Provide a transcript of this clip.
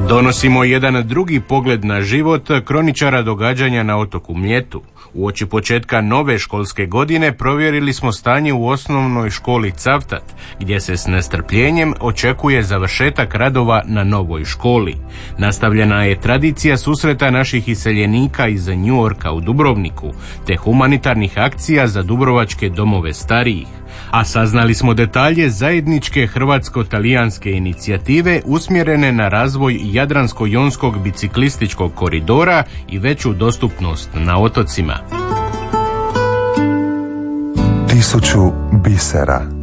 Donosimo jedan drugi pogled na život kroničara događanja na otoku Mljetu. Uoči početka nove školske godine provjerili smo stanje u osnovnoj školi Cavtat, gdje se s nestrpljenjem očekuje završetak radova na novoj školi. Nastavljena je tradicija susreta naših iseljenika iz New Yorka u Dubrovniku, te humanitarnih akcija za dubrovačke domove starijih. A saznali smo detalje zajedničke hrvatsko-talijanske inicijative usmjerene na razvoj Jadransko-jonskog biciklističkog koridora i veću dostupnost na otocima. 1000 bisera.